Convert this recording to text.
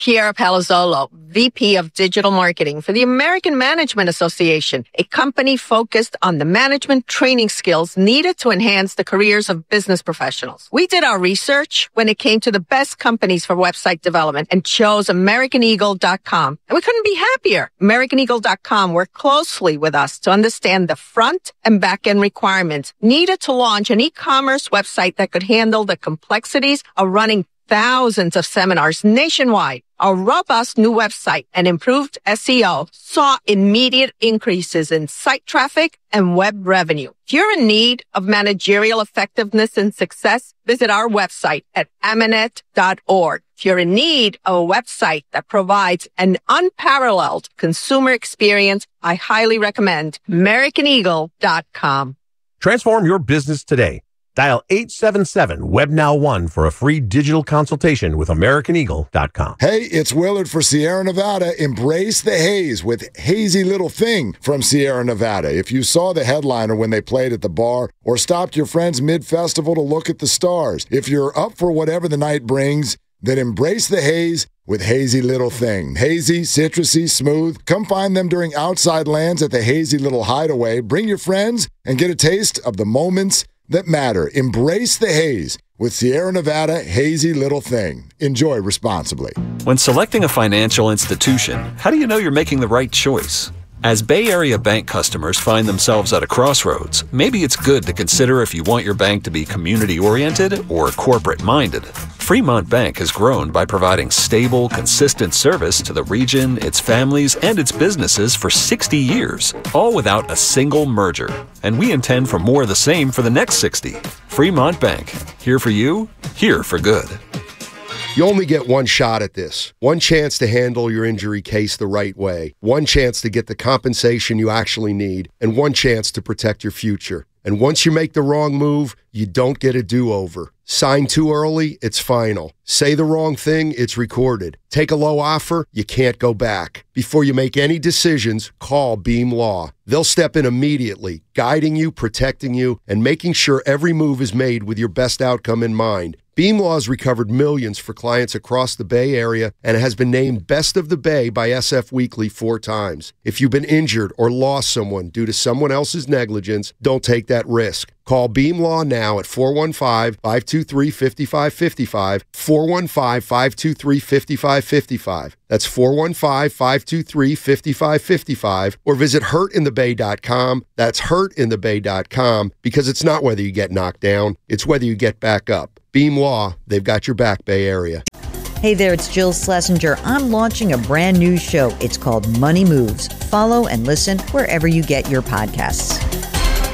Piera Palazzolo, VP of Digital Marketing for the American Management Association, a company focused on the management training skills needed to enhance the careers of business professionals. We did our research when it came to the best companies for website development and chose AmericanEagle.com. And we couldn't be happier. AmericanEagle.com worked closely with us to understand the front and back end requirements needed to launch an e-commerce website that could handle the complexities of running thousands of seminars nationwide. Our robust new website and improved SEO saw immediate increases in site traffic and web revenue. If you're in need of managerial effectiveness and success, visit our website at Amanet.org. If you're in need of a website that provides an unparalleled consumer experience, I highly recommend AmericanEagle.com. Transform your business today. Dial 877-WebNow1 for a free digital consultation with AmericanEagle.com. Hey, it's Willard for Sierra Nevada. Embrace the haze with Hazy Little Thing from Sierra Nevada. If you saw the headliner when they played at the bar or stopped your friends mid-festival to look at the stars, if you're up for whatever the night brings, then embrace the haze with Hazy Little Thing. Hazy, citrusy, smooth. Come find them during Outside Lands at the Hazy Little Hideaway. Bring your friends and get a taste of the moments that matter. Embrace the haze with Sierra Nevada Hazy Little Thing. Enjoy responsibly. When selecting a financial institution, how do you know you're making the right choice? As Bay Area bank customers find themselves at a crossroads, maybe it's good to consider if you want your bank to be community-oriented or corporate-minded. Fremont Bank has grown by providing stable, consistent service to the region, its families, and its businesses for 60 years, all without a single merger. And we intend for more of the same for the next 60. Fremont Bank. Here for you, here for good. You only get one shot at this. One chance to handle your injury case the right way. One chance to get the compensation you actually need. And one chance to protect your future. And once you make the wrong move, you don't get a do-over. Sign too early, it's final. Say the wrong thing, it's recorded. Take a low offer, you can't go back. Before you make any decisions, call Beam Law. They'll step in immediately, guiding you, protecting you, and making sure every move is made with your best outcome in mind. Beam Law has recovered millions for clients across the Bay Area and has been named Best of the Bay by SF Weekly 4 times. If you've been injured or lost someone due to someone else's negligence, don't take that risk. Call Beam Law now at 415-523-5555, 415-523-5555. That's 415-523-5555, or visit hurtinthebay.com. That's hurtinthebay.com, because it's not whether you get knocked down, it's whether you get back up. Beam Law, they've got your back, Bay Area. Hey there, it's Jill Schlesinger. I'm launching a brand new show. It's called Money Moves. Follow and listen wherever you get your podcasts.